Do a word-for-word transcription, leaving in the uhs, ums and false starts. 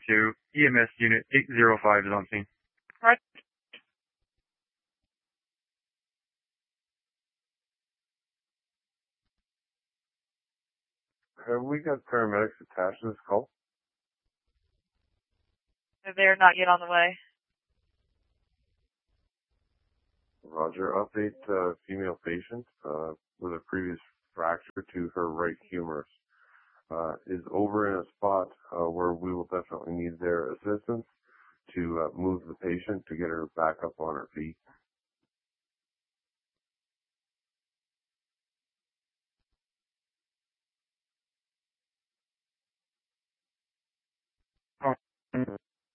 two, E M S Unit eight zero five is on scene. Right. Have we got paramedics attached to this call? They're not yet on the way. Roger. Update uh, female patient uh, with a previous fracture to her right humerus. Uh, is over in a spot uh, where we will definitely need their assistance to uh, move the patient to get her back up on her feet. Oh.